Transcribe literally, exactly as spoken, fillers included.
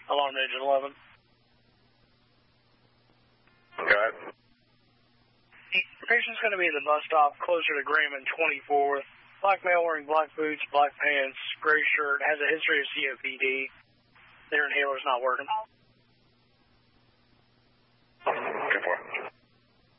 Alarm Engine eleven. Okay. Patient's going to be at the bus stop closer to Graham and twenty-fourth. Black male wearing black boots, black pants, gray shirt, has a history of C O P D. Their inhaler's not working.